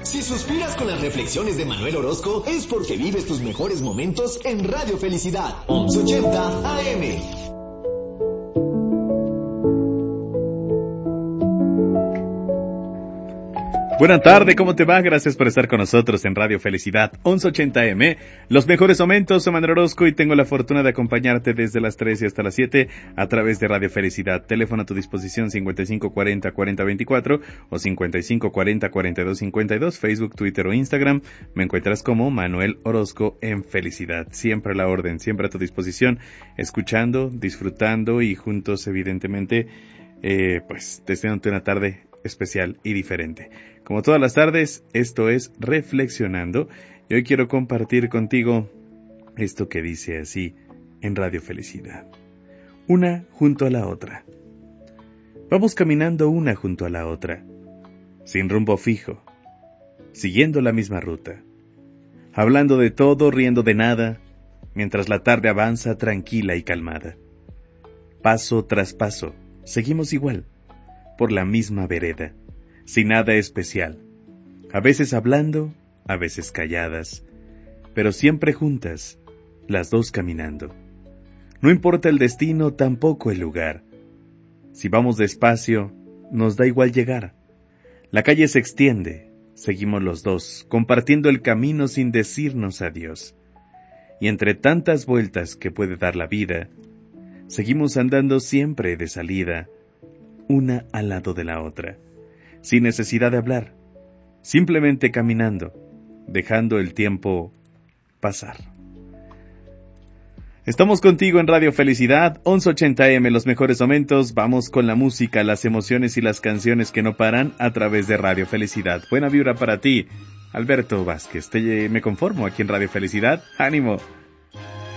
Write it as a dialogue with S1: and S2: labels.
S1: Si suspiras con las reflexiones de Manuel Orozco, es porque vives tus mejores momentos en Radio Felicidad, 1180 AM.
S2: Buenas tardes, ¿cómo te va? Gracias por estar con nosotros en Radio Felicidad 1180M. Los mejores momentos, soy Manuel Orozco y tengo la fortuna de acompañarte desde las 3 y hasta las 7 a través de Radio Felicidad. Teléfono a tu disposición 5540-4024 o 5540-4252, Facebook, Twitter o Instagram. Me encuentras como Manuel Orozco en Felicidad. Siempre a la orden, siempre a tu disposición, escuchando, disfrutando y juntos, evidentemente, deseándote una tarde especial y diferente. Como todas las tardes, esto es Reflexionando y hoy quiero compartir contigo esto que dice así en Radio Felicidad. Una junto a la otra. Vamos caminando una junto a la otra, sin rumbo fijo, siguiendo la misma ruta, hablando de todo, riendo de nada, mientras la tarde avanza tranquila y calmada. Paso tras paso, seguimos igual, por la misma vereda, sin nada especial, a veces hablando, a veces calladas, pero siempre juntas, las dos caminando. No importa el destino, tampoco el lugar. Si vamos despacio, nos da igual llegar. La calle se extiende, seguimos los dos, compartiendo el camino sin decirnos adiós. Y entre tantas vueltas que puede dar la vida, seguimos andando siempre de salida, una al lado de la otra, sin necesidad de hablar, simplemente caminando, dejando el tiempo pasar. Estamos contigo en Radio Felicidad, 1180M, los mejores momentos. Vamos con la música, las emociones y las canciones que no paran a través de Radio Felicidad. Buena vibra para ti, Alberto Vázquez. Me conformo aquí en Radio Felicidad. ¡Ánimo!